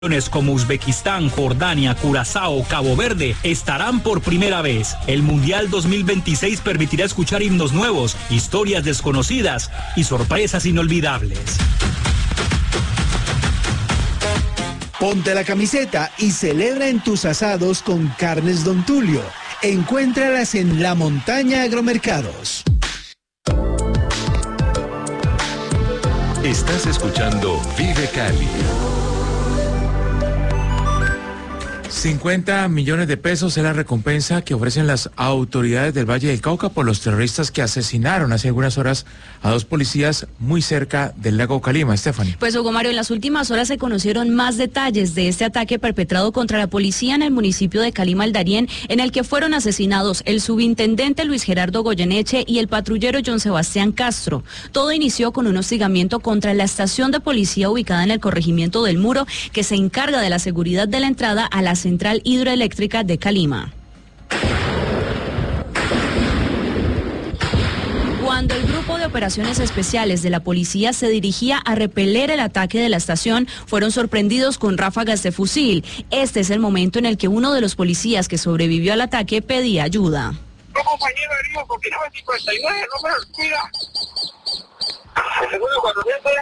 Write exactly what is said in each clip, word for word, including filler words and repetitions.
Como Uzbekistán, Jordania, Curazao, Cabo Verde estarán por primera vez. El Mundial dos mil veintiséis permitirá escuchar himnos nuevos, historias desconocidas y sorpresas inolvidables. Ponte la camiseta y celebra en tus asados con Carnes Don Tulio. Encuéntralas en La Montaña Agromercados. Estás escuchando Vive Cali. cincuenta millones de pesos es la recompensa que ofrecen las autoridades del Valle del Cauca por los terroristas que asesinaron hace algunas horas a dos policías muy cerca del lago Calima. Stephanie. Pues Hugo Mario, en las últimas horas se conocieron más detalles de este ataque perpetrado contra la policía en el municipio de Calima el Darién, en el que fueron asesinados el subintendente Luis Gerardo Goyeneche y el patrullero John Sebastián Castro. Todo inició con un hostigamiento contra la estación de policía ubicada en el corregimiento del Muro, que se encarga de la seguridad de la entrada a la central hidroeléctrica de Calima. Cuando el grupo de operaciones especiales de la policía se dirigía a repeler el ataque de la estación, fueron sorprendidos con ráfagas de fusil. Este es el momento en el que uno de los policías que sobrevivió al ataque pedía ayuda. No, compañero herido, porque no es cincuenta y nueve, no me lo cuida. El segundo cuatrocientos.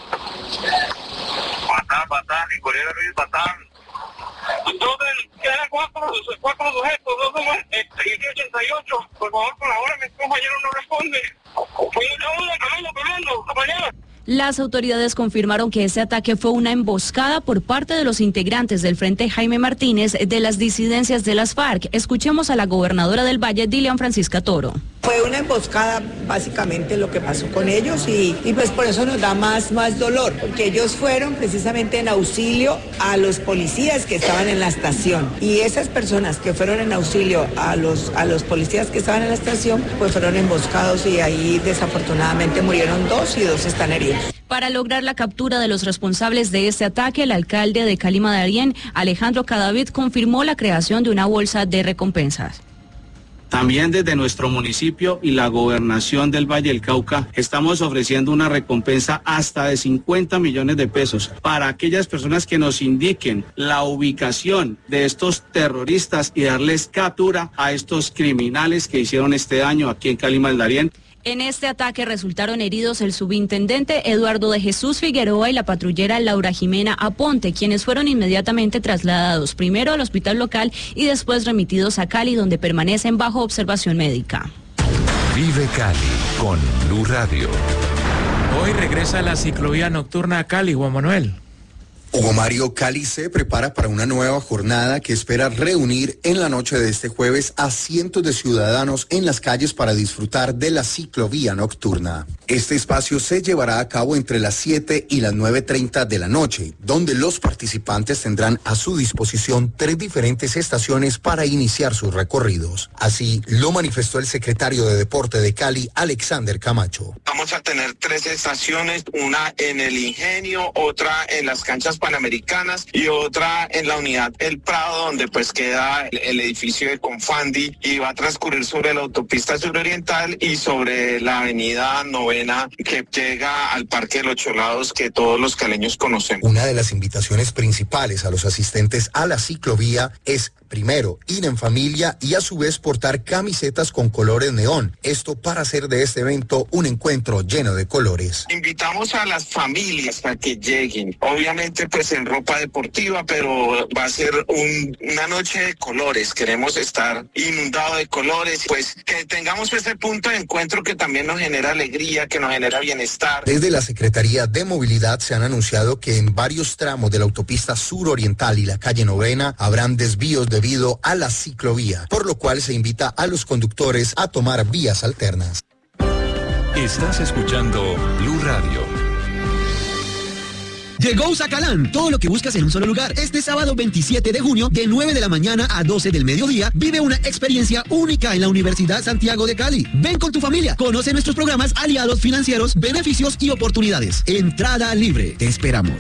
Patán, patán, Nicolás Ruiz, patán. Entonces, quedan cuatro, cuatro sujetos, dos somos eh, ochenta y ocho. Por favor, colabórame, mi compañero no responde. Oye, no, camino, camino, compañero. Las autoridades confirmaron que este ataque fue una emboscada por parte de los integrantes del Frente Jaime Martínez de las disidencias de las FARC. Escuchemos a la gobernadora del Valle, Dilian Francisca Toro. Fue una emboscada básicamente lo que pasó con ellos y, y pues por eso nos da más, más dolor, porque ellos fueron precisamente en auxilio a los policías que estaban en la estación y esas personas que fueron en auxilio a los, a los policías que estaban en la estación pues fueron emboscados y ahí desafortunadamente murieron dos y dos están heridos. Para lograr la captura de los responsables de este ataque, el alcalde de Calima Darién, Alejandro Cadavid, confirmó la creación de una bolsa de recompensas. También desde nuestro municipio y la gobernación del Valle del Cauca estamos ofreciendo una recompensa hasta de cincuenta millones de pesos para aquellas personas que nos indiquen la ubicación de estos terroristas y darles captura a estos criminales que hicieron este daño aquí en Calima del Darién. En este ataque resultaron heridos el subintendente Eduardo de Jesús Figueroa y la patrullera Laura Jimena Aponte, quienes fueron inmediatamente trasladados primero al hospital local y después remitidos a Cali, donde permanecen bajo observación médica. Vive Cali con Blue Radio. Hoy regresa la ciclovía nocturna a Cali, Juan Manuel. Hugo Mario, Cali se prepara para una nueva jornada que espera reunir en la noche de este jueves a cientos de ciudadanos en las calles para disfrutar de la ciclovía nocturna. Este espacio se llevará a cabo entre las siete y las nueve treinta de la noche, donde los participantes tendrán a su disposición tres diferentes estaciones para iniciar sus recorridos. Así lo manifestó el secretario de Deporte de Cali, Alexander Camacho. Vamos a tener tres estaciones, una en el Ingenio, otra en las canchas panamericanas y otra en la unidad El Prado, donde pues queda el, el edificio de Confandi y va a transcurrir sobre la autopista suroriental y sobre la avenida Novena que llega al Parque de los Cholados que todos los caleños conocemos. Una de las invitaciones principales a los asistentes a la ciclovía es primero, ir en familia y a su vez portar camisetas con colores neón. Esto para hacer de este evento un encuentro lleno de colores. Invitamos a las familias a que lleguen, obviamente pues en ropa deportiva, pero va a ser un, una noche de colores. Queremos estar inundados de colores, pues que tengamos ese punto de encuentro que también nos genera alegría, que nos genera bienestar. Desde la Secretaría de Movilidad se han anunciado que en varios tramos de la autopista suroriental y la calle Novena habrán desvíos de debido a la ciclovía, por lo cual se invita a los conductores a tomar vías alternas. Estás escuchando Blue Radio. Llegó Uzacalán, todo lo que buscas en un solo lugar. Este sábado veintisiete de junio, de nueve de la mañana a doce del mediodía, vive una experiencia única en la Universidad Santiago de Cali. Ven con tu familia, conoce nuestros programas, aliados financieros, beneficios y oportunidades. Entrada libre, te esperamos.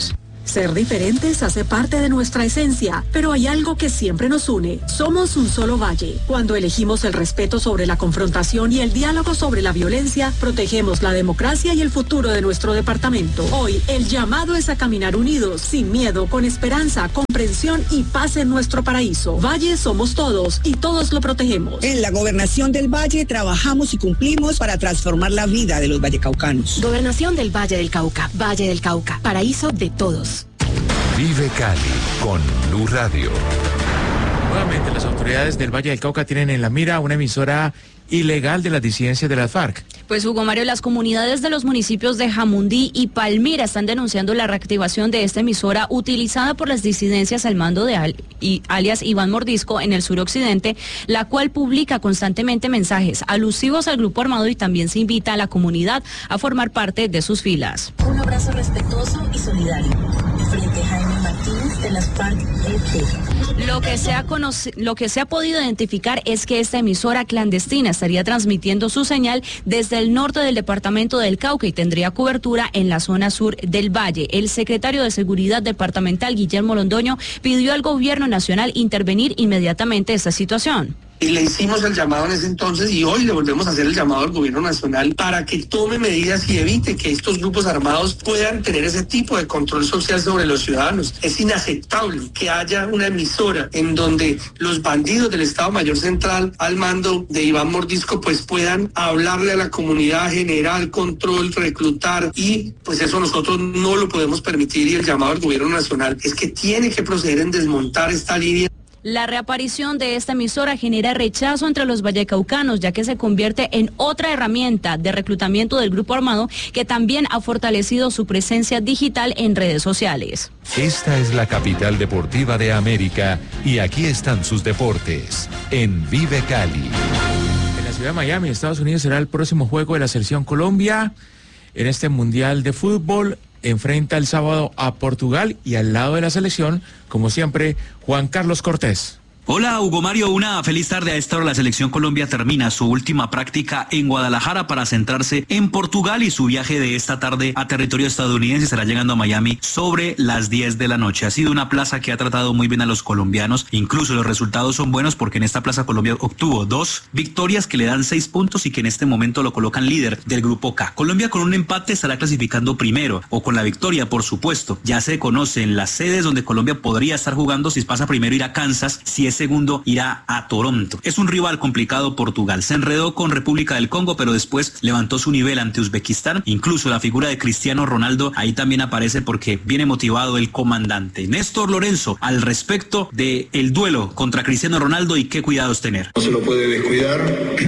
Ser diferentes hace parte de nuestra esencia, pero hay algo que siempre nos une. Somos un solo valle. Cuando elegimos el respeto sobre la confrontación y el diálogo sobre la violencia, protegemos la democracia y el futuro de nuestro departamento. Hoy, el llamado es a caminar unidos, sin miedo, con esperanza, comprensión y paz en nuestro paraíso. Valle somos todos y todos lo protegemos. En la Gobernación del Valle trabajamos y cumplimos para transformar la vida de los vallecaucanos. Gobernación del Valle del Cauca, Valle del Cauca, paraíso de todos. Vive Cali con Blue Radio. Nuevamente, las autoridades del Valle del Cauca tienen en la mira una emisora ilegal de las disidencias de las FARC. Pues Hugo Mario, las comunidades de los municipios de Jamundí y Palmira están denunciando la reactivación de esta emisora utilizada por las disidencias al mando de al, y, alias Iván Mordisco en el suroccidente, la cual publica constantemente mensajes alusivos al grupo armado y también se invita a la comunidad a formar parte de sus filas. Un abrazo respetuoso y solidario. Frente Jaime Martínez de las FARC E P. Lo que se ha conoc- lo que se ha podido identificar es que esta emisora clandestina estaría transmitiendo su señal desde el norte del departamento del Cauca y tendría cobertura en la zona sur del Valle. El secretario de Seguridad Departamental, Guillermo Londoño, pidió al gobierno nacional intervenir inmediatamente esta situación. Y le hicimos el llamado en ese entonces y hoy le volvemos a hacer el llamado al gobierno nacional para que tome medidas y evite que estos grupos armados puedan tener ese tipo de control social sobre los ciudadanos. Es inaceptable que haya una emisora en donde los bandidos del Estado Mayor Central al mando de Iván Mordisco pues puedan hablarle a la comunidad, generar control, reclutar, y pues eso nosotros no lo podemos permitir, y el llamado al gobierno nacional es que tiene que proceder en desmontar esta línea. La reaparición de esta emisora genera rechazo entre los vallecaucanos, ya que se convierte en otra herramienta de reclutamiento del grupo armado que también ha fortalecido su presencia digital en redes sociales. Esta es la capital deportiva de América y aquí están sus deportes en Vive Cali. En la ciudad de Miami, Estados Unidos, será el próximo juego de la selección Colombia en este Mundial de Fútbol. Enfrenta el sábado a Portugal y al lado de la selección, como siempre, Juan Carlos Cortés. Hola Hugo Mario, una feliz tarde. A esta hora la selección Colombia termina su última práctica en Guadalajara para centrarse en Portugal, y su viaje de esta tarde a territorio estadounidense estará llegando a Miami sobre las diez de la noche. Ha sido una plaza que ha tratado muy bien a los colombianos, incluso los resultados son buenos porque en esta plaza Colombia obtuvo dos victorias que le dan seis puntos y que en este momento lo colocan líder del grupo K. Colombia con un empate estará clasificando primero, o con la victoria por supuesto. Ya se conocen las sedes donde Colombia podría estar jugando. Si pasa primero irá a Kansas, si es segundo irá a Toronto. Es un rival complicado Portugal. Se enredó con República del Congo, pero después levantó su nivel ante Uzbekistán. Incluso la figura de Cristiano Ronaldo ahí también aparece porque viene motivado el comandante. Néstor Lorenzo, al respecto de el duelo contra Cristiano Ronaldo y qué cuidados tener. No se lo puede descuidar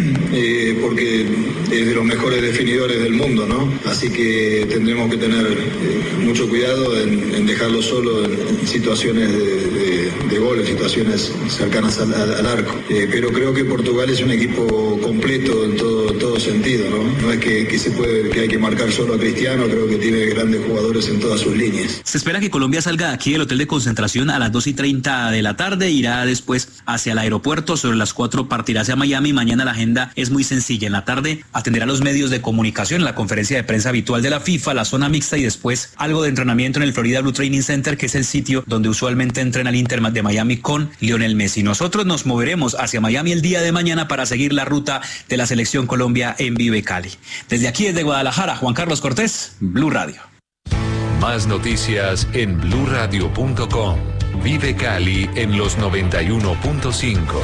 eh, porque es de los mejores definidores del mundo, ¿no? Así que tendremos que tener eh, mucho cuidado en, en dejarlo solo en situaciones de, de, de gol, en situaciones cercanas al, al, al arco. Eh, pero creo que Portugal es un equipo completo en todo, todo sentido, ¿no? No es que, que se puede, que hay que marcar solo a Cristiano, creo que tiene grandes jugadores en todas sus líneas. Se espera que Colombia salga de aquí del hotel de concentración a las dos y treinta de la tarde, irá después hacia el aeropuerto, sobre las cuatro partirá hacia Miami. Mañana la agenda es muy sencilla. En la tarde atenderá a los medios de comunicación, la conferencia de prensa habitual de la FIFA, la zona mixta y después algo de entrenamiento en el Florida Blue Training Center, que es el sitio donde usualmente entrena el Inter de Miami con Lionel Messi. Nosotros nos moveremos hacia Miami el día de mañana para seguir la ruta de la selección Colombia en Vive Cali. Desde aquí, desde Guadalajara, Juan Carlos Cortés, Blue Radio. Más noticias en blue radio punto com. Vive Cali en los noventa y uno punto cinco.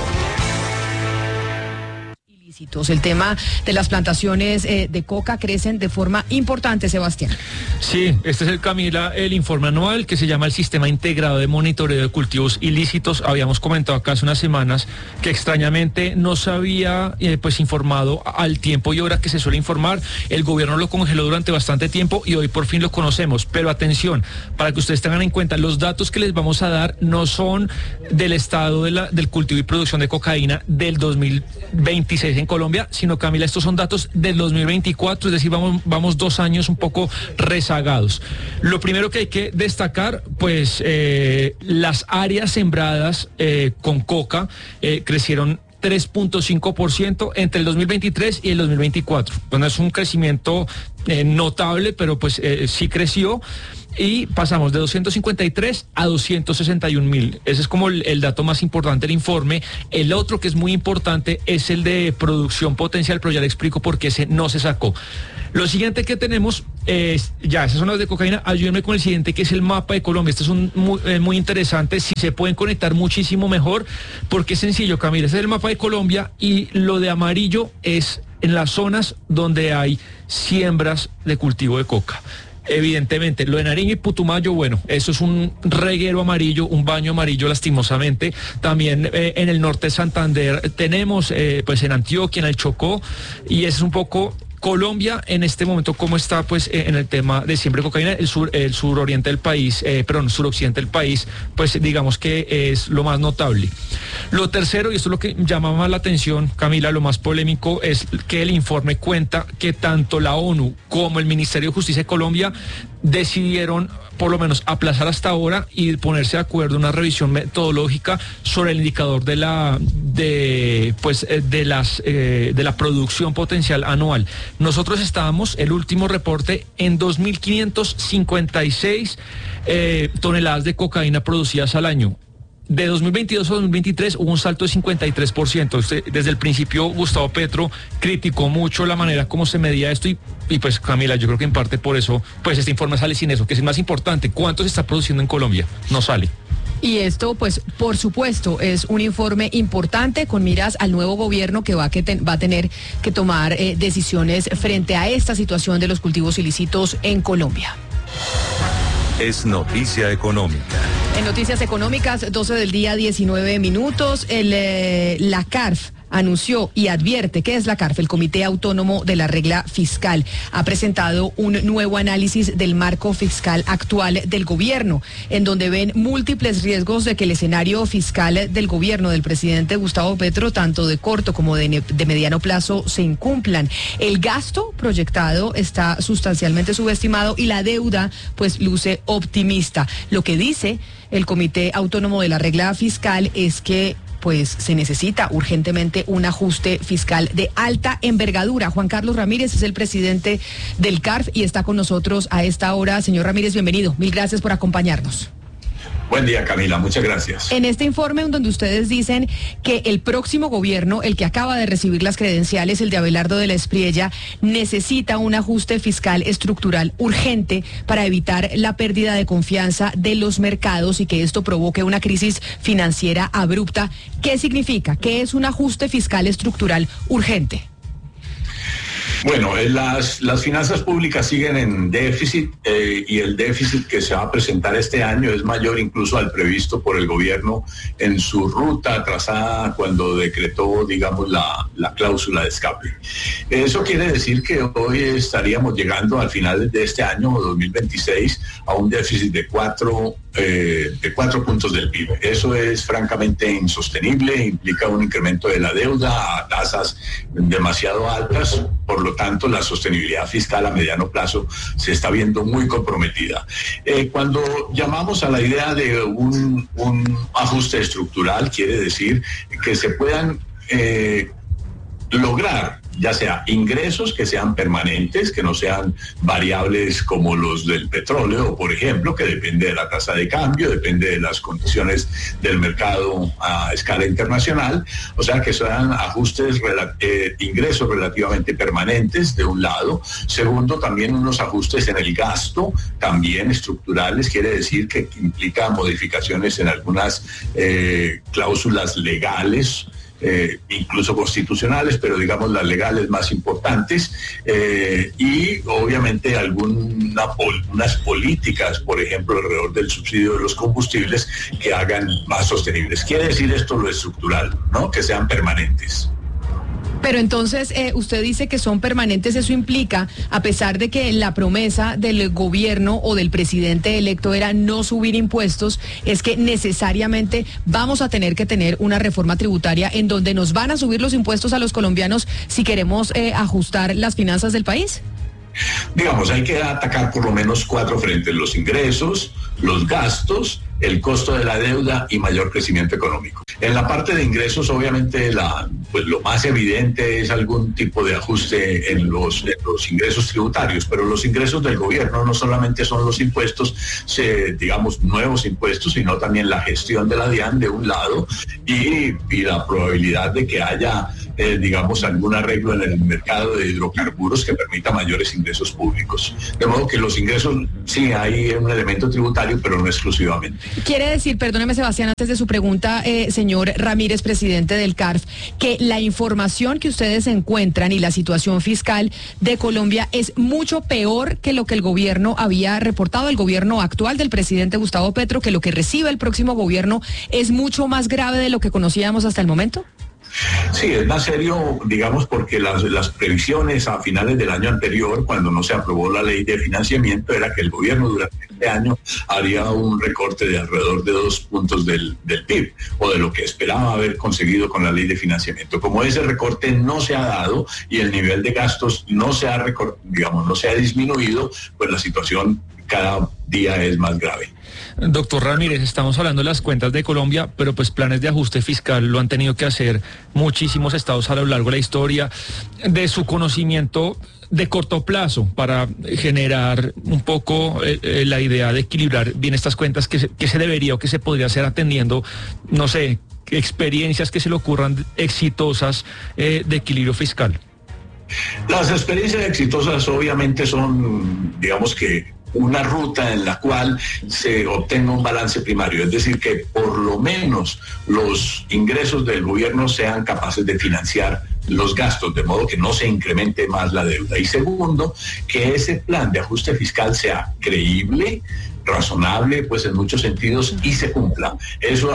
El tema de las plantaciones eh, de coca crecen de forma importante, Sebastián. Sí, este es el, Camila, el informe anual que se llama el Sistema Integrado de Monitoreo de Cultivos Ilícitos. Habíamos comentado acá hace unas semanas que extrañamente no se había eh, pues informado al tiempo y hora que se suele informar. El gobierno lo congeló durante bastante tiempo y hoy por fin lo conocemos. Pero atención, para que ustedes tengan en cuenta, los datos que les vamos a dar no son del estado de la, del cultivo y producción de cocaína del dos mil veintiséis en Colombia, sino, Camila, estos son datos del dos mil veinticuatro, es decir, vamos, vamos dos años un poco rezagados. Lo primero que hay que destacar, pues eh, las áreas sembradas eh, con coca eh, crecieron tres punto cinco por ciento entre el dos mil veintitrés y el dos mil veinticuatro. Bueno, es un crecimiento eh, notable, pero pues eh, sí creció. y pasamos de doscientos cincuenta y tres a doscientos sesenta y un mil. Ese es como el, el dato más importante del informe. El otro que es muy importante es el de producción potencial, pero ya le explico por qué ese no se sacó. Lo siguiente que tenemos es, ya, esas son las de cocaína. Ayúdenme con el siguiente, que es el mapa de Colombia. Este es un muy, eh, muy interesante. Si se pueden conectar muchísimo mejor, porque es sencillo, Camila. Este es el mapa de Colombia y lo de amarillo es en las zonas donde hay siembras de cultivo de coca. Evidentemente, lo de Nariño y Putumayo, bueno, eso es un reguero amarillo, un baño amarillo lastimosamente. También eh, en el norte de Santander tenemos, eh, pues en Antioquia, en el Chocó, y es un poco... Colombia en este momento, ¿cómo está pues eh, en el tema de siembra de cocaína? El sur, el suroriente del país, eh, perdón, suroccidente del país, pues digamos que es lo más notable. Lo tercero, y esto es lo que llama más la atención, Camila, lo más polémico, es que el informe cuenta que tanto la ONU como el Ministerio de Justicia de Colombia decidieron por lo menos aplazar hasta ahora y ponerse de acuerdo en una revisión metodológica sobre el indicador de la de pues de las eh, de la producción potencial anual. Nosotros estábamos, el último reporte, en dos mil quinientos cincuenta y seis eh, toneladas de cocaína producidas al año. De dos mil veintidós a dos mil veintitrés hubo un salto de cincuenta y tres por ciento. Usted, desde el principio, Gustavo Petro criticó mucho la manera como se medía esto y, y pues Camila, yo creo que en parte por eso, pues este informe sale sin eso, que es el más importante. ¿Cuánto se está produciendo en Colombia? No sale. Y esto, pues, por supuesto, es un informe importante con miras al nuevo gobierno que va, que ten, va a tener que tomar eh, decisiones frente a esta situación de los cultivos ilícitos en Colombia. Es noticia económica. En noticias económicas, doce del día, diecinueve minutos, el, eh, la C A R F anunció y advierte, ¿qué es la C A R F? El Comité Autónomo de la Regla Fiscal ha presentado un nuevo análisis del marco fiscal actual del gobierno, en donde ven múltiples riesgos de que el escenario fiscal del gobierno del presidente Gustavo Petro, tanto de corto como de, de mediano plazo, se incumplan. El gasto proyectado está sustancialmente subestimado y la deuda, pues, luce optimista. Lo que dice el Comité Autónomo de la Regla Fiscal es que pues se necesita urgentemente un ajuste fiscal de alta envergadura. Juan Carlos Ramírez es el presidente del C A R F y está con nosotros a esta hora. Señor Ramírez, bienvenido. Mil gracias por acompañarnos. Buen día, Camila, muchas gracias. En este informe en donde ustedes dicen que el próximo gobierno, el que acaba de recibir las credenciales, el de Abelardo de la Espriella, necesita un ajuste fiscal estructural urgente para evitar la pérdida de confianza de los mercados y que esto provoque una crisis financiera abrupta. ¿Qué significa? ¿Qué es un ajuste fiscal estructural urgente? Bueno, las, las finanzas públicas siguen en déficit eh, y el déficit que se va a presentar este año es mayor incluso al previsto por el gobierno en su ruta trazada cuando decretó, digamos, la, la cláusula de escape. Eso quiere decir que hoy estaríamos llegando al final de este año, dos mil veintiséis, a un déficit de cuatro, eh, de cuatro puntos del P I B. Eso es francamente insostenible, implica un incremento de la deuda a tasas demasiado altas, por lo tanto la sostenibilidad fiscal a mediano plazo se está viendo muy comprometida. Eh, cuando llamamos a la idea de un, un ajuste estructural, quiere decir que se puedan eh, lograr ya sea ingresos que sean permanentes, que no sean variables como los del petróleo, por ejemplo, que depende de la tasa de cambio, depende de las condiciones del mercado a escala internacional, o sea que sean ajustes, eh, ingresos relativamente permanentes de un lado. Segundo, también unos ajustes en el gasto, también estructurales, quiere decir que implica modificaciones en algunas eh, cláusulas legales, Eh, incluso constitucionales, pero digamos las legales más importantes, eh, y obviamente alguna pol unas políticas, por ejemplo, alrededor del subsidio de los combustibles que hagan más sostenibles. Quiere decir esto lo estructural, ¿no? Que sean permanentes. Pero entonces eh, usted dice que son permanentes, eso implica, a pesar de que la promesa del gobierno o del presidente electo era no subir impuestos, es que necesariamente vamos a tener que tener una reforma tributaria en donde nos van a subir los impuestos a los colombianos si queremos eh, ajustar las finanzas del país. Digamos, hay que atacar por lo menos cuatro frentes: los ingresos, los gastos el costo de la deuda y mayor crecimiento económico. En la parte de ingresos, obviamente, la, pues lo más evidente es algún tipo de ajuste en los, en los ingresos tributarios, pero los ingresos del gobierno no solamente son los impuestos, se, digamos, nuevos impuestos, sino también la gestión de la DIAN de un lado y, y la probabilidad de que haya, eh, digamos, algún arreglo en el mercado de hidrocarburos que permita mayores ingresos públicos. De modo que los ingresos, sí, hay un elemento tributario, pero no exclusivamente. Quiere decir, perdóneme Sebastián, antes de su pregunta, eh, señor Ramírez, presidente del C A R F, que la información que ustedes encuentran y la situación fiscal de Colombia es mucho peor que lo que el gobierno había reportado, el gobierno actual del presidente Gustavo Petro, que lo que recibe el próximo gobierno es mucho más grave de lo que conocíamos hasta el momento. Sí, es más serio, digamos, porque las, las previsiones a finales del año anterior, cuando no se aprobó la ley de financiamiento, era que el gobierno durante este año haría un recorte de alrededor de dos puntos del, del P I B, o de lo que esperaba haber conseguido con la ley de financiamiento. Como ese recorte no se ha dado y el nivel de gastos no se ha, recort, digamos, no se ha disminuido, pues la situación cada día es más grave. Doctor Ramírez, estamos hablando de las cuentas de Colombia, pero pues planes de ajuste fiscal lo han tenido que hacer muchísimos estados a lo largo de la historia. De su conocimiento de corto plazo, para generar un poco eh, la idea de equilibrar bien estas cuentas, ¿qué se, qué se debería o qué se podría hacer atendiendo, no sé, experiencias que se le ocurran exitosas eh, de equilibrio fiscal? Las experiencias exitosas obviamente son, digamos que, una ruta en la cual se obtenga un balance primario, es decir, que por lo menos los ingresos del gobierno sean capaces de financiar los gastos, de modo que no se incremente más la deuda. Y segundo, que ese plan de ajuste fiscal sea creíble, razonable, pues en muchos sentidos, y se cumpla. Eso,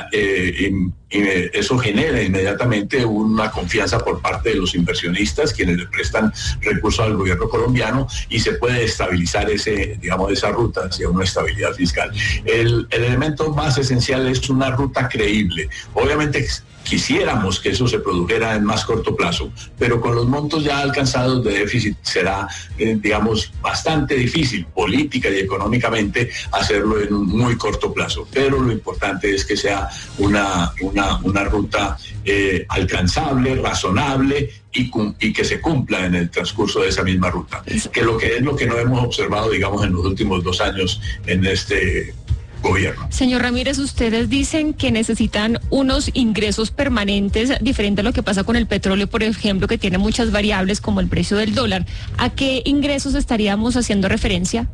eh, eh, eso genera inmediatamente una confianza por parte de los inversionistas, quienes le prestan recursos al gobierno colombiano, y se puede estabilizar ese, digamos, esa ruta hacia una estabilidad fiscal. El, el elemento más esencial es una ruta creíble. Obviamente quisiéramos que eso se produjera en más corto plazo, pero con los montos ya alcanzados de déficit será, eh, digamos, bastante difícil política y económicamente hacerlo en un muy corto plazo. Pero lo importante es que sea una, una, una ruta eh, alcanzable, razonable y, y que se cumpla en el transcurso de esa misma ruta, que lo que es lo que no hemos observado, digamos, en los últimos dos años en este gobierno. Señor Ramírez, ustedes dicen que necesitan unos ingresos permanentes, diferente a lo que pasa con el petróleo, por ejemplo, que tiene muchas variables como el precio del dólar. ¿A qué ingresos estaríamos haciendo referencia?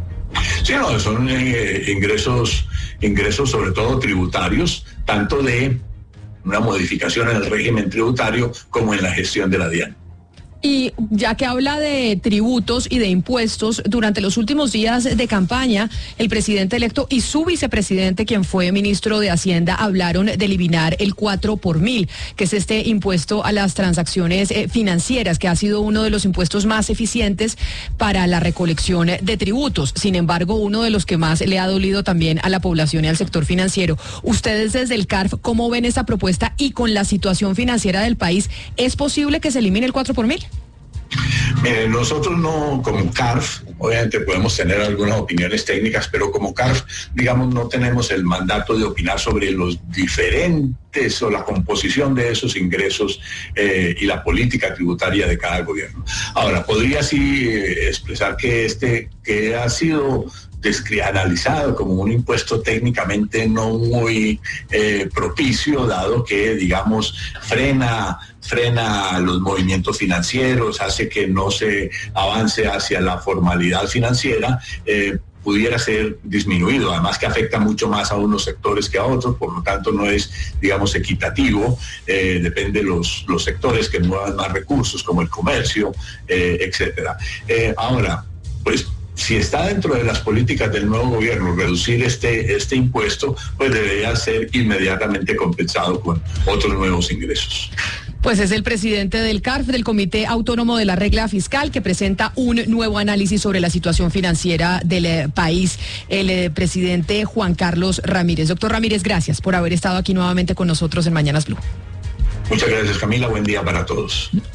Sí, no, son eh, ingresos, ingresos sobre todo tributarios, tanto de una modificación en el régimen tributario como en la gestión de la DIAN. Y ya que habla de tributos y de impuestos, durante los últimos días de campaña, el presidente electo y su vicepresidente, quien fue ministro de Hacienda, hablaron de eliminar el cuatro por mil, que es este impuesto a las transacciones eh, financieras, que ha sido uno de los impuestos más eficientes para la recolección de tributos. Sin embargo, uno de los que más le ha dolido también a la población y al sector financiero. Ustedes desde el C A R F, ¿cómo ven esta propuesta? Y con la situación financiera del país, ¿es posible que se elimine el cuatro por mil? Mire, nosotros no, como C A R F, obviamente podemos tener algunas opiniones técnicas, pero como C A R F, digamos, no tenemos el mandato de opinar sobre los diferentes o la composición de esos ingresos eh, y la política tributaria de cada gobierno. Ahora, podría sí eh, expresar que este, que ha sido analizado como un impuesto técnicamente no muy eh, propicio, dado que, digamos, frena frena los movimientos financieros, hace que no se avance hacia la formalidad financiera, eh, pudiera ser disminuido, además que afecta mucho más a unos sectores que a otros, por lo tanto no es, digamos, equitativo, eh, depende de los, los sectores que muevan más recursos, como el comercio, eh, etcétera. Eh, ahora, pues, si está dentro de las políticas del nuevo gobierno reducir este, este impuesto, pues debería ser inmediatamente compensado con otros nuevos ingresos. Pues es el presidente del C A R F, del Comité Autónomo de la Regla Fiscal, que presenta un nuevo análisis sobre la situación financiera del eh, país, el eh, presidente Juan Carlos Ramírez. Doctor Ramírez, gracias por haber estado aquí nuevamente con nosotros en Mañanas Blue. Muchas gracias, Camila. Buen día para todos.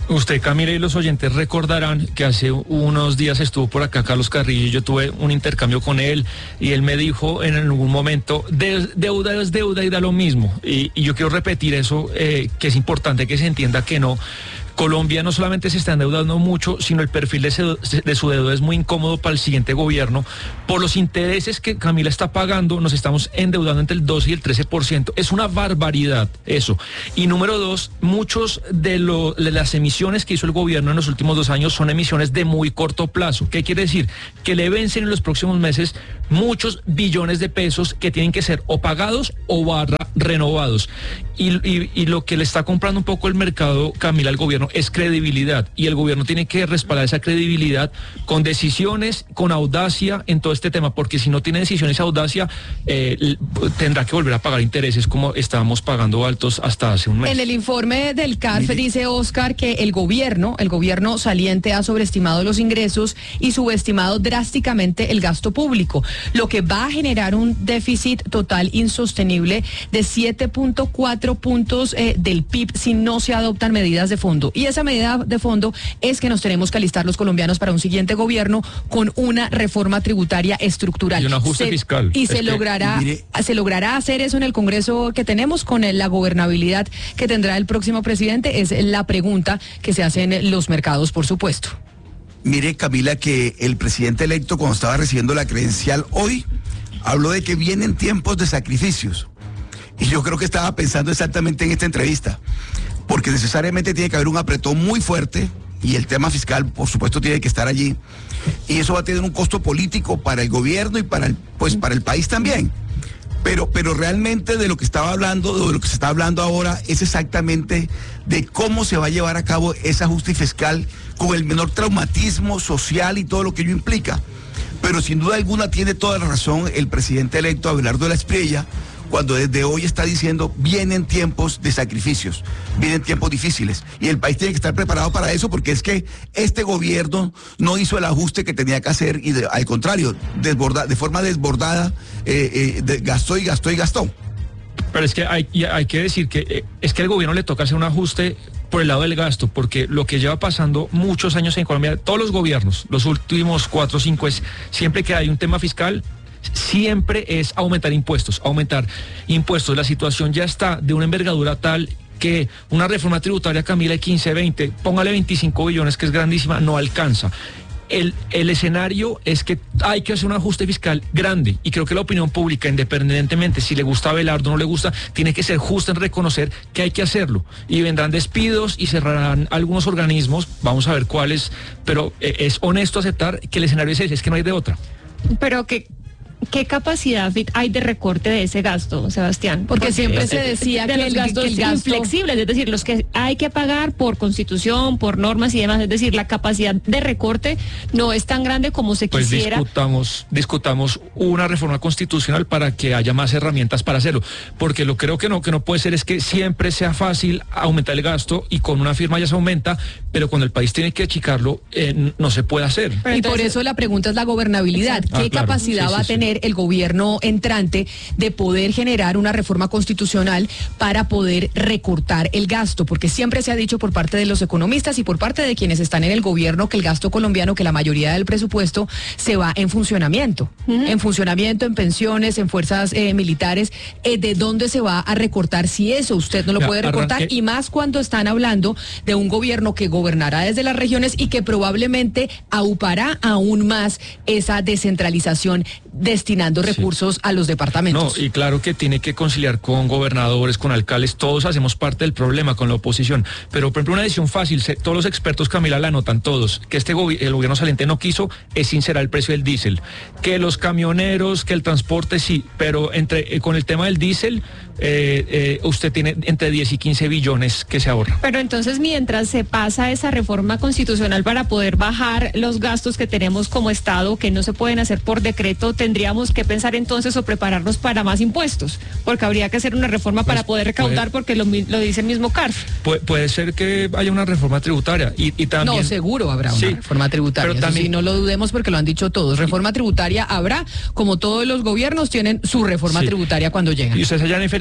Usted, Camila, y los oyentes recordarán que hace unos días estuvo por acá Carlos Carrillo y yo tuve un intercambio con él y él me dijo en algún momento, de, deuda es deuda y da lo mismo. Y, y yo quiero repetir eso, eh, que es importante que se entienda que no. Colombia no solamente se está endeudando mucho, sino el perfil de, su, de su deuda es muy incómodo para el siguiente gobierno. Por los intereses que Camila está pagando, nos estamos endeudando entre el doce y el trece por ciento. Es una barbaridad eso. Y número dos, muchos de, lo, de las emisiones que hizo el gobierno en los últimos dos años son emisiones de muy corto plazo. ¿Qué quiere decir? Que le vencen en los próximos meses muchos billones de pesos que tienen que ser o pagados o barra renovados. Y, y, y lo que le está comprando un poco el mercado, Camila, al gobierno es credibilidad, y el gobierno tiene que respaldar esa credibilidad con decisiones, con audacia en todo este tema, porque si no tiene decisiones y audacia, eh, tendrá que volver a pagar intereses como estábamos pagando altos hasta hace un mes. En el informe del C A R F dice Oscar que el gobierno, el gobierno saliente ha sobreestimado los ingresos y subestimado drásticamente el gasto público, lo que va a generar un déficit total insostenible de siete punto cuatro puntos eh, del P I B si no se adoptan medidas de fondo. Y esa medida de fondo es que nos tenemos que alistar los colombianos para un siguiente gobierno con una reforma tributaria estructural. Y un ajuste se, fiscal. Y es se que, logrará, mire, se logrará hacer eso en el Congreso que tenemos con el, la gobernabilidad que tendrá el próximo presidente. Es la pregunta que se hace en los mercados, por supuesto. Mire, Camila, que el presidente electo, cuando estaba recibiendo la credencial hoy, habló de que vienen tiempos de sacrificios. Y yo creo que estaba pensando exactamente en esta entrevista, porque necesariamente tiene que haber un apretón muy fuerte, y el tema fiscal, por supuesto, tiene que estar allí, y eso va a tener un costo político para el gobierno y para el, pues, para el país también. Pero, pero realmente de lo que estaba hablando, de lo que se está hablando ahora, es exactamente de cómo se va a llevar a cabo ese ajuste fiscal con el menor traumatismo social y todo lo que ello implica. Pero sin duda alguna tiene toda la razón el presidente electo Abelardo de la Espriella, cuando desde hoy está diciendo, vienen tiempos de sacrificios, vienen tiempos difíciles, y el país tiene que estar preparado para eso, porque es que este gobierno no hizo el ajuste que tenía que hacer, y de, al contrario, desborda, de forma desbordada, eh, eh, de, gastó y gastó y gastó. Pero es que hay, hay que decir que eh, es que al gobierno le toca hacer un ajuste por el lado del gasto, porque lo que lleva pasando muchos años en Colombia, todos los gobiernos, los últimos cuatro o cinco, es siempre que hay un tema fiscal, siempre es aumentar impuestos, aumentar impuestos. La situación ya está de una envergadura tal que una reforma tributaria, Camila, de quince, veinte, póngale veinticinco billones, que es grandísima, no alcanza. El, el escenario es que hay que hacer un ajuste fiscal grande, y creo que la opinión pública, independientemente si le gusta a Abelardo o no le gusta, tiene que ser justa en reconocer que hay que hacerlo. Y vendrán despidos y cerrarán algunos organismos, vamos a ver cuáles, pero eh, es honesto aceptar que el escenario es ese, es que no hay de otra. Pero que ¿qué capacidad hay de recorte de ese gasto, Sebastián? Porque, Porque siempre eh, se decía de que los el, gastos que el gasto inflexibles, es decir, los que hay que pagar por constitución, por normas y demás, es decir, la capacidad de recorte no es tan grande como se pues quisiera. Discutamos, discutamos una reforma constitucional para que haya más herramientas para hacerlo, porque lo creo que no, que no puede ser es que siempre sea fácil aumentar el gasto y con una firma ya se aumenta, pero cuando el país tiene que achicarlo, eh, no se puede hacer. Pero y entonces, por eso la pregunta es la gobernabilidad. ¿Qué ah, claro. capacidad sí, va sí, a tener sí. el gobierno entrante de poder generar una reforma constitucional para poder recortar el gasto? Porque siempre se ha dicho por parte de los economistas y por parte de quienes están en el gobierno que el gasto colombiano, que la mayoría del presupuesto se va en funcionamiento, uh-huh. en funcionamiento, en pensiones, en fuerzas eh, militares. Eh, ¿De dónde se va a recortar si eso usted no lo ya, puede recortar? Arranque. Y más cuando están hablando de un gobierno que gobernará desde las regiones y que probablemente aupará aún más esa descentralización destinando sí. recursos a los departamentos. No, y claro que tiene que conciliar con gobernadores, con alcaldes, todos hacemos parte del problema con la oposición, pero por ejemplo una decisión fácil, se, todos los expertos, Camila, la anotan todos, que este gobi- el gobierno saliente no quiso es sincerar el precio del diésel, que los camioneros, que el transporte sí, pero entre eh, con el tema del diésel, eh, eh, usted tiene entre diez y quince billones que se ahorra. Pero entonces mientras se pasa esa reforma constitucional para poder bajar los gastos que tenemos como Estado, que no se pueden hacer por decreto, tendríamos que pensar entonces o prepararnos para más impuestos, porque habría que hacer una reforma pues, para poder recaudar, puede, porque lo, lo dice el mismo C A R F. Puede, puede ser que haya una reforma tributaria y, y también... No, seguro habrá una sí, reforma tributaria, pero también, sí, no lo dudemos porque lo han dicho todos. Reforma tributaria habrá, como todos los gobiernos tienen su reforma sí. tributaria cuando llegan. Y usted, Jennifer,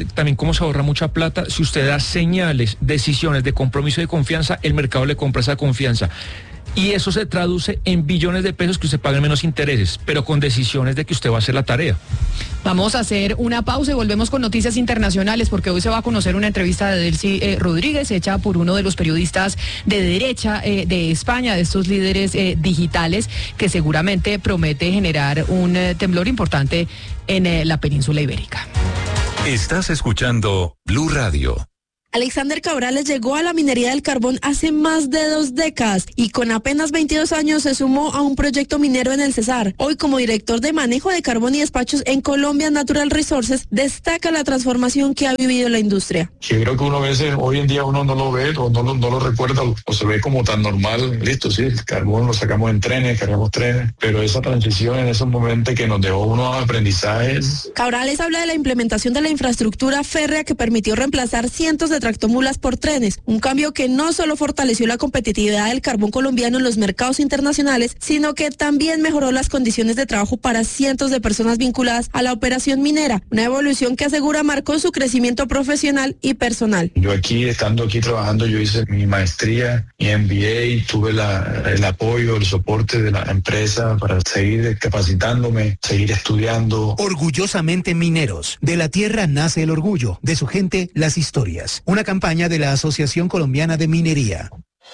también cómo se ahorra mucha plata. Si usted da señales, decisiones de compromiso y de confianza, el mercado le compra esa confianza. Y eso se traduce en billones de pesos que usted paga en menos intereses, pero con decisiones de que usted va a hacer la tarea. Vamos a hacer una pausa y volvemos con noticias internacionales, porque hoy se va a conocer una entrevista de Delcy eh, Rodríguez, hecha por uno de los periodistas de derecha eh, de España, de estos líderes eh, digitales, que seguramente promete generar un eh, temblor importante en eh, la península ibérica. Estás escuchando Blue Radio. Alexander Cabrales llegó a la minería del carbón hace más de dos décadas y con apenas veintidós años se sumó a un proyecto minero en el Cesar. Hoy, como director de manejo de carbón y despachos en Colombia Natural Resources, destaca la transformación que ha vivido la industria. Yo creo que uno a veces, hoy en día uno no lo ve o no lo, no lo recuerda o se ve como tan normal. Listo, sí, el carbón lo sacamos en trenes, cargamos trenes, pero esa transición en esos momentos que nos dejó unos aprendizajes. Cabrales habla de la implementación de la infraestructura férrea que permitió reemplazar cientos de tractomulas por trenes, un cambio que no solo fortaleció la competitividad del carbón colombiano en los mercados internacionales, sino que también mejoró las condiciones de trabajo para cientos de personas vinculadas a la operación minera, una evolución que asegura marcó su crecimiento profesional y personal. Yo aquí, estando aquí trabajando, yo hice mi maestría, mi M B A, tuve la, el apoyo, el soporte de la empresa para seguir capacitándome, seguir estudiando. Orgullosamente mineros, de la tierra nace el orgullo, de su gente las historias. Una campaña de la Asociación Colombiana de Minería.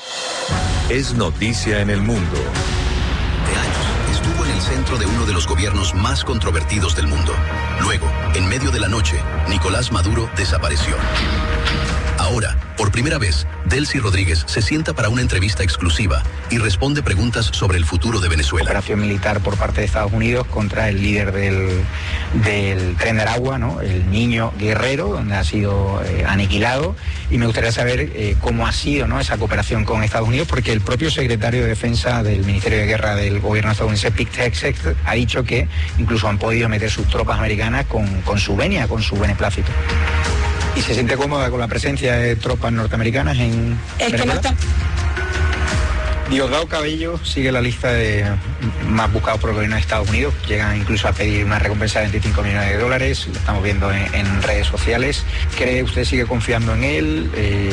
Es noticia en el mundo. De años estuvo en el centro de uno de los gobiernos más controvertidos del mundo. Luego, en medio de la noche, Nicolás Maduro desapareció. Ahora, por primera vez, Delcy Rodríguez se sienta para una entrevista exclusiva y responde preguntas sobre el futuro de Venezuela. Operación militar por parte de Estados Unidos contra el líder del, del Tren de Aragua, ¿no? El Niño Guerrero, donde ha sido eh, aniquilado. Y me gustaría saber eh, cómo ha sido, ¿no?, esa cooperación con Estados Unidos, porque el propio secretario de Defensa del Ministerio de Guerra del gobierno estadounidense, Pete Hegseth, ha dicho que incluso han podido meter sus tropas americanas con, con su venia, con su beneplácito. ¿Y se siente cómoda con la presencia de tropas norteamericanas en Es Venezuela? Que no está. Diosdado Cabello sigue la lista de más buscados por el gobierno de Estados Unidos. Llegan incluso a pedir una recompensa de veinticinco millones de dólares. Lo estamos viendo en, en redes sociales. ¿Cree usted sigue confiando en él? Eh...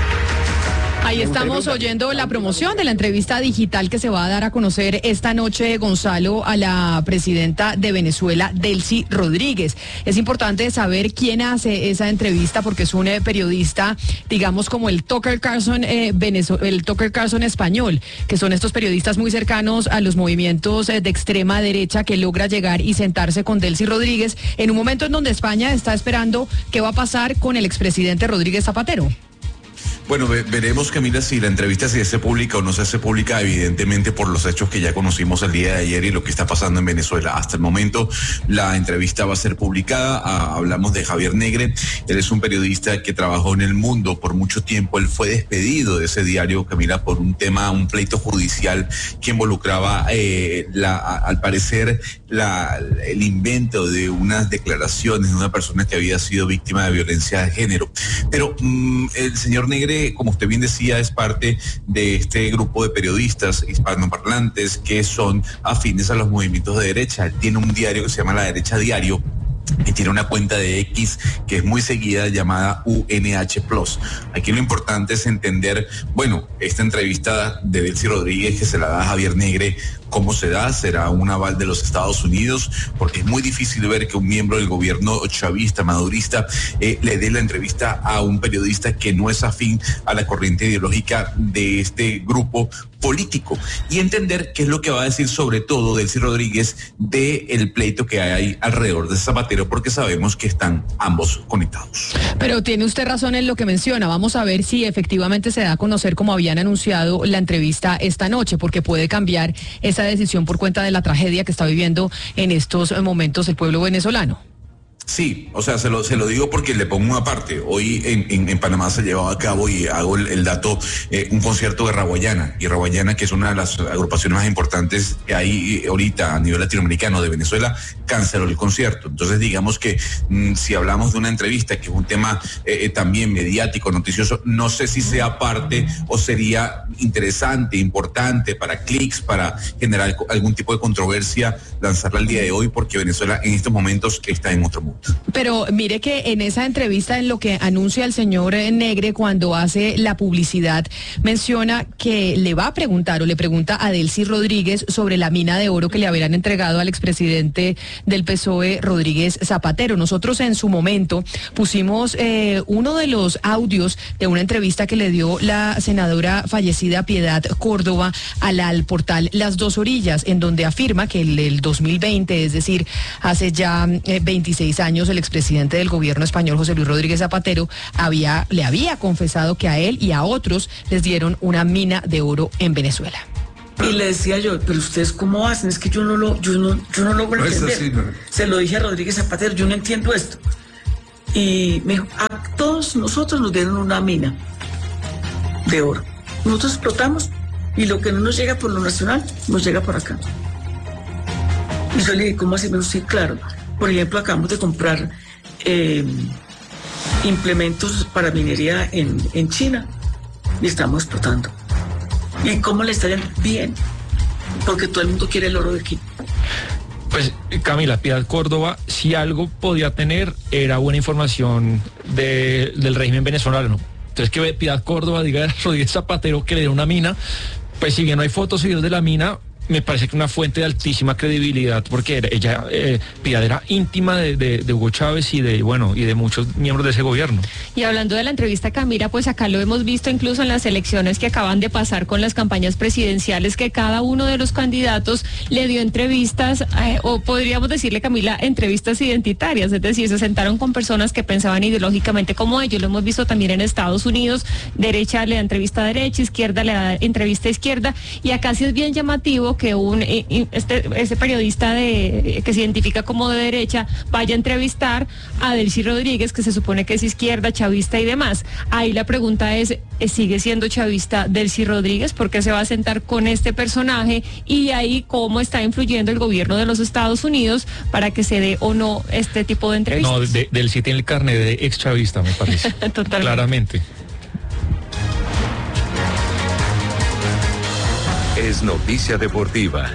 Ahí estamos oyendo la promoción de la entrevista digital que se va a dar a conocer esta noche, Gonzalo, a la presidenta de Venezuela, Delcy Rodríguez. Es importante saber quién hace esa entrevista porque es un eh, periodista, digamos, como el Tucker Carlson, eh, Venezu- el Tucker Carlson español, que son estos periodistas muy cercanos a los movimientos eh, de extrema derecha, que logra llegar y sentarse con Delcy Rodríguez en un momento en donde España está esperando qué va a pasar con el expresidente Rodríguez Zapatero. Bueno, ve- veremos, Camila, si la entrevista se hace pública o no se hace pública, evidentemente por los hechos que ya conocimos el día de ayer y lo que está pasando en Venezuela. Hasta el momento la entrevista va a ser publicada. Ah, hablamos de Javier Negre. Él es un periodista que trabajó en El Mundo por mucho tiempo. Él fue despedido de ese diario, Camila, por un tema, un pleito judicial que involucraba, eh, la, a- al parecer, la, el invento de unas declaraciones de una persona que había sido víctima de violencia de género. Pero mm, el señor Negre, como usted bien decía, es parte de este grupo de periodistas hispanoparlantes que son afines a los movimientos de derecha. Él tiene un diario que se llama La Derecha Diario y tiene una cuenta de X que es muy seguida llamada U N H Plus. Aquí lo importante es entender, bueno, esta entrevista de Delcy Rodríguez que se la da a Javier Negre, ¿cómo se da? ¿Será un aval de los Estados Unidos? Porque es muy difícil ver que un miembro del gobierno chavista, madurista, eh, le dé la entrevista a un periodista que no es afín a la corriente ideológica de este grupo político. Y entender qué es lo que va a decir sobre todo Delcy Rodríguez del pleito que hay alrededor de Zapatero, porque sabemos que están ambos conectados. Pero tiene usted razón en lo que menciona. Vamos a ver si efectivamente se da a conocer como habían anunciado la entrevista esta noche, porque puede cambiar esa decisión por cuenta de la tragedia que está viviendo en estos momentos el pueblo venezolano. Sí, o sea, se lo, se lo digo porque le pongo una parte. Hoy en, en, en Panamá se llevaba a cabo, y hago el, el dato, eh, un concierto de Raguayana. Y Raguayana, que es una de las agrupaciones más importantes que hay ahorita a nivel latinoamericano de Venezuela, canceló el concierto. Entonces, digamos que mmm, si hablamos de una entrevista, que es un tema eh, eh, también mediático, noticioso, no sé si sea parte o sería interesante, importante para clics, para generar algún tipo de controversia, lanzarla el día de hoy, porque Venezuela en estos momentos está en otro mundo. Pero mire que en esa entrevista, en lo que anuncia el señor Negre cuando hace la publicidad, menciona que le va a preguntar o le pregunta a Delcy Rodríguez sobre la mina de oro que le habrían entregado al expresidente del P S O E, Rodríguez Zapatero. Nosotros en su momento pusimos eh, uno de los audios de una entrevista que le dio la senadora fallecida Piedad Córdoba al, al portal Las Dos Orillas, en donde afirma que el, el dos mil veinte, es decir, hace ya eh, veintiséis años, el expresidente del gobierno español, José Luis Rodríguez Zapatero, había, le había confesado que a él y a otros les dieron una mina de oro en Venezuela. Y le decía yo, pero ustedes cómo hacen, es que yo no lo, yo no, yo no logro No, entender. así, no. Se lo dije a Rodríguez Zapatero, yo no entiendo esto. Y me dijo, a todos nosotros nos dieron una mina de oro. Nosotros explotamos y lo que no nos llega por lo nacional, nos llega por acá. Y yo le dije, ¿cómo así? Me dijo, sí, claro. Por ejemplo, acabamos de comprar eh, implementos para minería en, en China y estamos explotando. ¿Y cómo le está yendo? Bien, porque todo el mundo quiere el oro de aquí. Pues Camila, Piedad Córdoba, si algo podía tener, era buena información de, del régimen venezolano. Entonces que Piedad Córdoba diga a Rodríguez Zapatero que le dio una mina, pues si bien no hay fotos y videos de la mina, me parece que una fuente de altísima credibilidad, porque ella, eh, Piedad, era íntima de, de, de Hugo Chávez y de, bueno, y de muchos miembros de ese gobierno. Y hablando de la entrevista, Camila, pues acá lo hemos visto incluso en las elecciones que acaban de pasar con las campañas presidenciales, que cada uno de los candidatos le dio entrevistas, eh, o podríamos decirle, Camila, entrevistas identitarias, es decir, se sentaron con personas que pensaban ideológicamente como ellos. Lo hemos visto también en Estados Unidos, derecha le da entrevista a derecha, izquierda le da entrevista a izquierda, y acá sí es bien llamativo que un este, este periodista de que se identifica como de derecha vaya a entrevistar a Delcy Rodríguez, que se supone que es izquierda, chavista y demás. Ahí la pregunta es, ¿sigue siendo chavista Delcy Rodríguez? ¿Por qué se va a sentar con este personaje? Y ahí, ¿cómo está influyendo el gobierno de los Estados Unidos para que se dé o no este tipo de entrevistas? No, de, Delcy tiene el carnet de ex chavista, me parece. Totalmente. Claramente. Es noticia deportiva.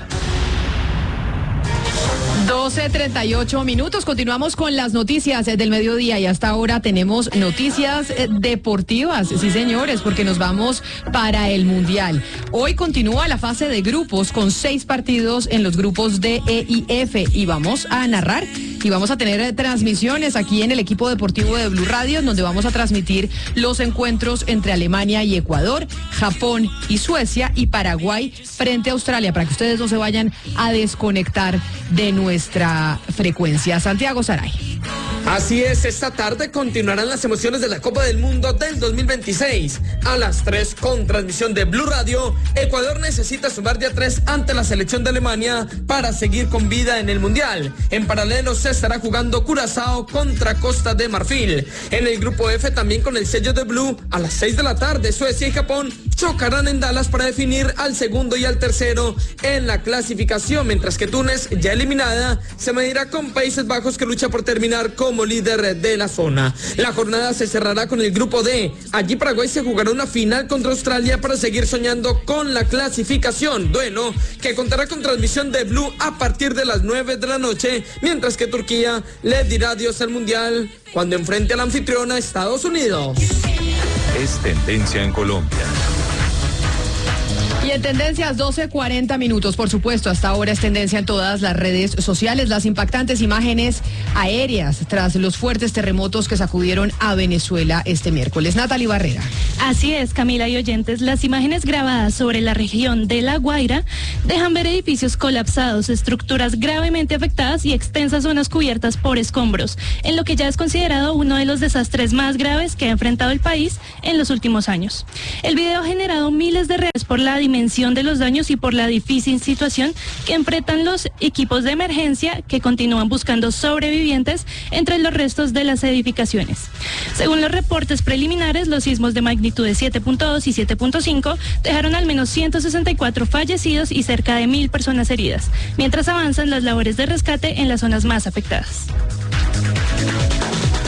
doce treinta y ocho minutos, continuamos con las noticias del mediodía y hasta ahora tenemos noticias deportivas, sí señores, porque nos vamos para el Mundial. Hoy continúa la fase de grupos con seis partidos en los grupos D, E y F y vamos a narrar y vamos a tener transmisiones aquí en el equipo deportivo de Blue Radio, en donde vamos a transmitir los encuentros entre Alemania y Ecuador, Japón y Suecia y Paraguay frente a Australia, para que ustedes no se vayan a desconectar de nuestra frecuencia. Santiago Saray. Así es, esta tarde continuarán las emociones de la Copa del Mundo del dos mil veintiséis. A las tres, con transmisión de Blue Radio, Ecuador necesita sumar de a tres ante la selección de Alemania para seguir con vida en el Mundial. En paralelo se estará jugando Curazao contra Costa de Marfil. En el grupo F, también con el sello de Blue, a las seis de la tarde, Suecia y Japón chocarán en Dallas para definir al segundo y al tercero en la clasificación, mientras que Túnez, ya eliminada, se medirá con Países Bajos, que lucha por terminar como líder de la zona. La jornada se cerrará con el grupo D. Allí Paraguay se jugará una final contra Australia para seguir soñando con la clasificación, duelo que contará con transmisión de Blue a partir de las nueve de la noche, mientras que Turquía le dirá adiós al Mundial cuando enfrente a la anfitriona Estados Unidos. Es tendencia en Colombia. Y en tendencias, doce cuarenta minutos, por supuesto, hasta ahora es tendencia en todas las redes sociales, las impactantes imágenes aéreas tras los fuertes terremotos que sacudieron a Venezuela este miércoles. Natalie Barrera. Así es, Camila y oyentes, las imágenes grabadas sobre la región de La Guaira dejan ver edificios colapsados, estructuras gravemente afectadas y extensas zonas cubiertas por escombros, en lo que ya es considerado uno de los desastres más graves que ha enfrentado el país en los últimos años. El video ha generado miles de redes por la dimensión de los daños y por la difícil situación que enfrentan los equipos de emergencia que continúan buscando sobrevivientes entre los restos de las edificaciones. Según los reportes preliminares, los sismos de magnitud de siete punto dos y siete punto cinco dejaron al menos ciento sesenta y cuatro fallecidos y cerca de mil personas heridas, mientras avanzan las labores de rescate en las zonas más afectadas.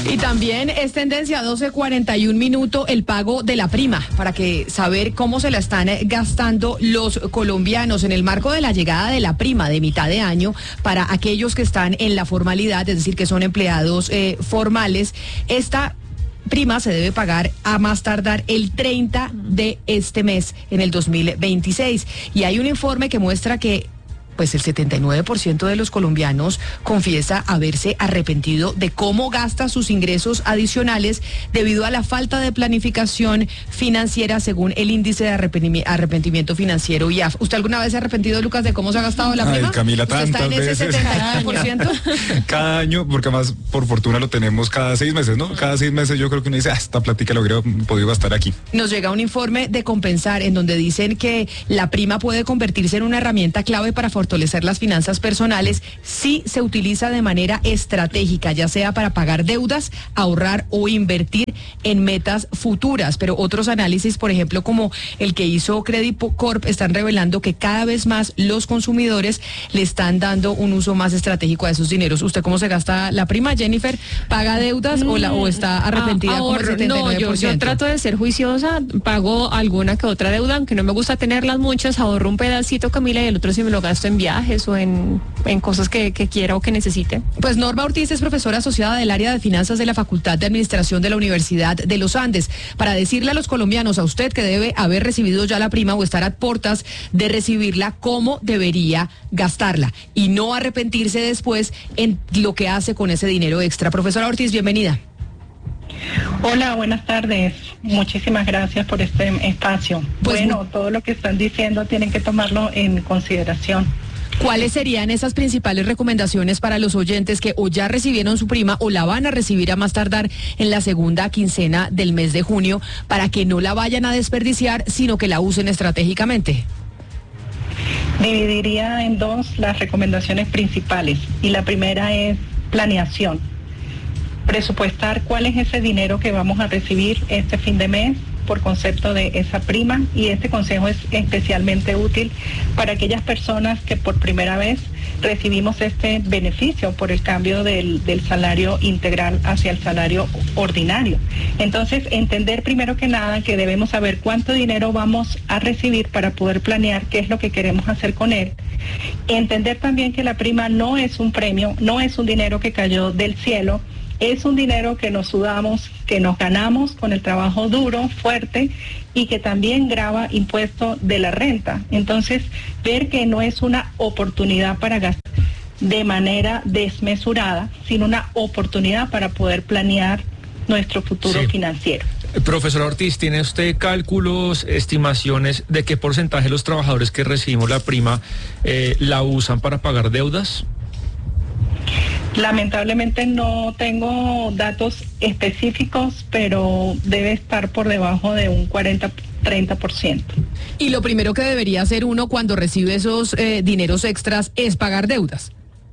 Y también es tendencia a doce cuarenta y un minuto el pago de la prima, para que saber cómo se la están gastando los colombianos en el marco de la llegada de la prima de mitad de año para aquellos que están en la formalidad, es decir, que son empleados eh, formales. Esta prima se debe pagar a más tardar el treinta de este mes, en el dos mil veintiséis. Y hay un informe que muestra que pues el setenta y nueve por ciento de los colombianos confiesa haberse arrepentido de cómo gasta sus ingresos adicionales debido a la falta de planificación financiera, según el índice de arrepentimiento financiero I A F. ¿Usted alguna vez se ha arrepentido, Lucas, de cómo se ha gastado la prima? Ay, Camila, ¿Usted tantas está en ese veces. setenta y nueve por ciento? Cada año, porque además por fortuna lo tenemos cada seis meses, ¿no? Cada seis meses yo creo que uno dice, ah, esta plática lo hubiera podido gastar aquí. Nos llega un informe de Compensar en donde dicen que la prima puede convertirse en una herramienta clave para fortalecer las finanzas personales si se utiliza de manera estratégica, ya sea para pagar deudas, ahorrar o invertir en metas futuras. Pero otros análisis, por ejemplo, como el que hizo Credit Corp, están revelando que cada vez más los consumidores le están dando un uso más estratégico a esos dineros. ¿Usted cómo se gasta la prima, Jennifer? ¿Paga deudas mm, o, la, o está arrepentida? Ah, como el setenta y nueve por ciento? No, yo, yo trato de ser juiciosa, pago alguna que otra deuda, aunque no me gusta tenerlas muchas, ahorro un pedacito, Camila, y el otro sí me lo gasto en viajes o en, en cosas que, que quiera o que necesite. Pues Norma Ortiz es profesora asociada del área de finanzas de la Facultad de Administración de la Universidad de los Andes, para decirle a los colombianos, a usted que debe haber recibido ya la prima o estar a puertas de recibirla, cómo debería gastarla y no arrepentirse después en lo que hace con ese dinero extra. Profesora Ortiz, bienvenida. Hola, buenas tardes. Muchísimas gracias por este espacio. Pues, bueno, todo lo que están diciendo tienen que tomarlo en consideración. ¿Cuáles serían esas principales recomendaciones para los oyentes que o ya recibieron su prima o la van a recibir a más tardar en la segunda quincena del mes de junio, para que no la vayan a desperdiciar, sino que la usen estratégicamente? Dividiría en dos las recomendaciones principales, y la primera es planeación. Presupuestar cuál es ese dinero que vamos a recibir este fin de mes por concepto de esa prima, y este consejo es especialmente útil para aquellas personas que por primera vez recibimos este beneficio por el cambio del, del salario integral hacia el salario ordinario. Entonces, entender primero que nada que debemos saber cuánto dinero vamos a recibir para poder planear qué es lo que queremos hacer con él. Entender también que la prima no es un premio, no es un dinero que cayó del cielo, es un dinero que nos sudamos, que nos ganamos con el trabajo duro, fuerte, y que también grava impuesto de la renta. Entonces, ver que no es una oportunidad para gastar de manera desmesurada, sino una oportunidad para poder planear nuestro futuro sí. financiero. Profesor Ortiz, ¿tiene usted cálculos, estimaciones de qué porcentaje de los trabajadores que recibimos la prima eh, la usan para pagar deudas? Lamentablemente no tengo datos específicos, pero debe estar por debajo de un cuarenta a treinta por ciento. Y lo primero que debería hacer uno cuando recibe esos eh, dineros extras es pagar deudas.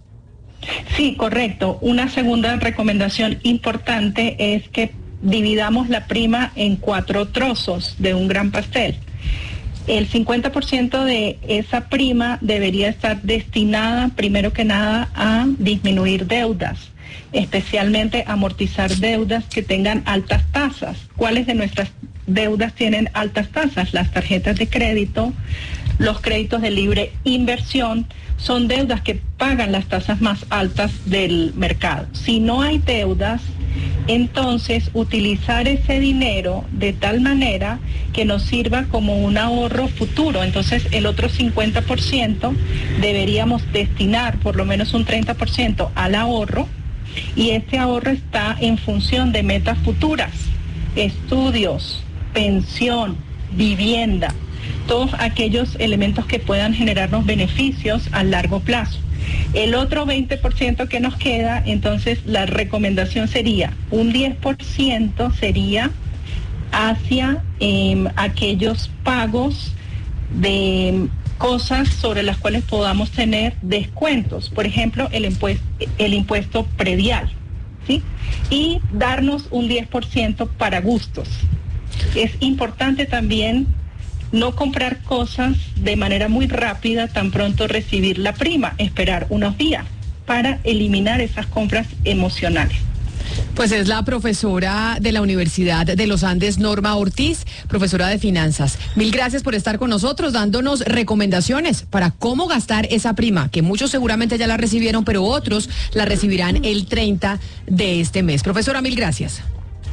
Sí, correcto. Una segunda recomendación importante es que dividamos la prima en cuatro trozos de un gran pastel. El cincuenta por ciento de esa prima debería estar destinada, primero que nada, a disminuir deudas, especialmente amortizar deudas que tengan altas tasas. ¿Cuáles de nuestras deudas tienen altas tasas? Las tarjetas de crédito, los créditos de libre inversión, son deudas que pagan las tasas más altas del mercado. Si no hay deudas, entonces utilizar ese dinero de tal manera que nos sirva como un ahorro futuro. Entonces el otro cincuenta por ciento deberíamos destinar por lo menos un treinta por ciento al ahorro, y este ahorro está en función de metas futuras, estudios, pensión, vivienda, todos aquellos elementos que puedan generarnos beneficios a largo plazo. El otro veinte por ciento que nos queda, entonces la recomendación sería un diez por ciento sería hacia eh, aquellos pagos de cosas sobre las cuales podamos tener descuentos, por ejemplo el impuesto, el impuesto predial, ¿sí? Y darnos un diez por ciento para gustos. Es importante también no comprar cosas de manera muy rápida tan pronto recibir la prima, esperar unos días para eliminar esas compras emocionales. Pues Pues es la profesora de la Universidad de los Andes, Norma Ortiz, profesora de finanzas. Mil gracias por estar con nosotros, dándonos recomendaciones para cómo gastar esa prima, que muchos seguramente ya la recibieron, pero otros la recibirán el treinta de este mes. Profesora, mil gracias.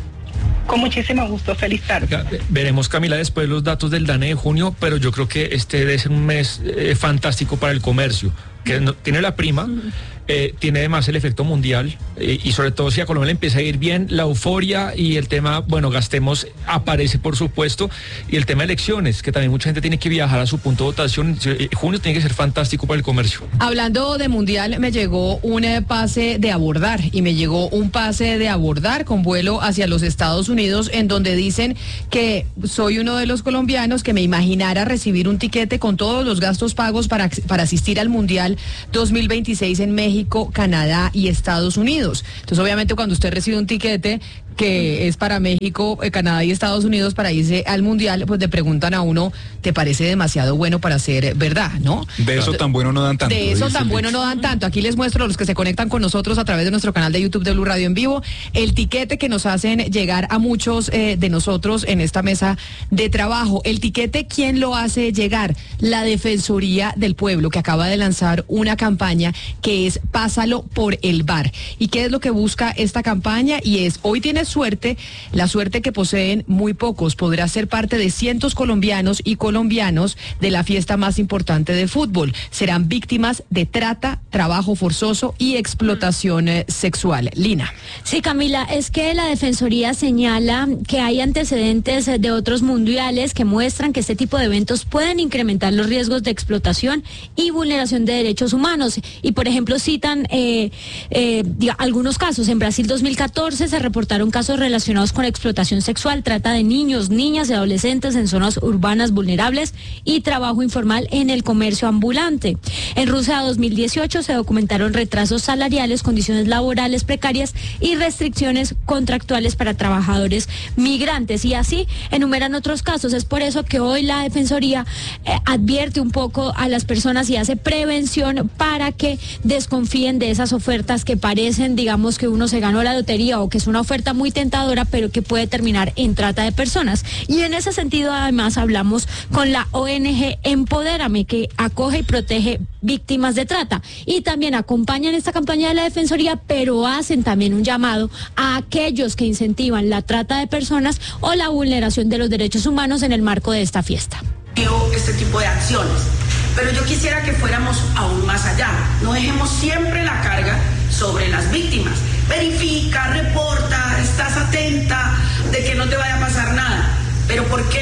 Con muchísimo gusto, feliz tarde. Veremos, Camila, después los datos del DANE de junio, pero yo creo que este debe ser un mes eh, fantástico para el comercio, que no, tiene la prima, eh, tiene además el efecto mundial, eh, y sobre todo si a Colombia le empieza a ir bien, la euforia y el tema, bueno, gastemos, aparece por supuesto, y el tema de elecciones, que también mucha gente tiene que viajar a su punto de votación. Junio tiene que ser fantástico para el comercio. Hablando de mundial, me llegó un eh, pase de abordar, y me llegó un pase de abordar con vuelo hacia los Estados Unidos, en donde dicen que soy uno de los colombianos que me imaginara recibir un tiquete con todos los gastos pagos para, para asistir al Mundial dos mil veintiséis en México, Canadá y Estados Unidos. Entonces, obviamente, cuando usted recibe un tiquete que es para México, eh, Canadá y Estados Unidos para irse al Mundial, pues le preguntan a uno, ¿te parece demasiado bueno para ser verdad, no? De eso tan bueno no dan tanto. De eso tan bueno no dan tanto. Aquí les muestro a los que se conectan con nosotros a través de nuestro canal de YouTube de Blue Radio en vivo, el tiquete que nos hacen llegar a muchos eh, de nosotros en esta mesa de trabajo. El tiquete, ¿quién lo hace llegar? La Defensoría del Pueblo, que acaba de lanzar una campaña que es Pásalo por el Bar. ¿Y qué es lo que busca esta campaña? Y es, hoy tienes suerte, la suerte que poseen muy pocos, podrás ser parte de cientos colombianos y colombianos de la fiesta más importante de fútbol. Serán víctimas de trata, trabajo forzoso y explotación eh, sexual. Lina. Sí, Camila, es que la Defensoría señala que hay antecedentes de otros mundiales que muestran que este tipo de eventos pueden incrementar los riesgos de explotación y vulneración de derechos humanos. Y, por ejemplo, citan eh, eh, diga, algunos casos. En Brasil dos mil catorce se reportaron casos relacionados con explotación sexual, trata de niños, niñas y adolescentes en zonas urbanas vulnerables y trabajo informal en el comercio ambulante. En Rusia dos mil dieciocho se documentaron retrasos salariales, condiciones laborales precarias y restricciones contractuales para trabajadores migrantes, y así enumeran otros casos. Es por eso que hoy la Defensoría eh, advierte un poco a las personas y hace prevención para que desconfíen de esas ofertas que parecen, digamos, que uno se ganó la lotería o que es una oferta muy tentadora, pero que puede terminar en trata de personas. Y en ese sentido, además, hablamos con la O N G Empodérame, que acoge y protege víctimas de trata, y también acompañan esta campaña de la Defensoría, pero hacen también un llamado a aquellos que incentivan la trata de personas o la vulneración de los derechos humanos en el marco de esta fiesta. Este tipo de acciones, pero yo quisiera que fuéramos aún más allá. No dejemos siempre la carga sobre las víctimas. Verifica, reporta, estás atenta de que no te vaya a pasar nada, pero ¿por qué